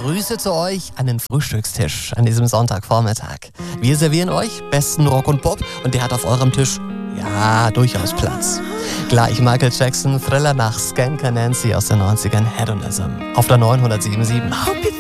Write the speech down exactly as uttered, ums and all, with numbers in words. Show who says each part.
Speaker 1: Grüße zu euch an den Frühstückstisch an diesem Sonntagvormittag. Wir servieren euch besten Rock und Pop und der hat auf eurem Tisch, ja, durchaus Platz. Gleich Michael Jackson, Thriller nach Skanka Nancy aus den neunzigern, Hedonism. Auf der neunhundertsieben Komma sieben.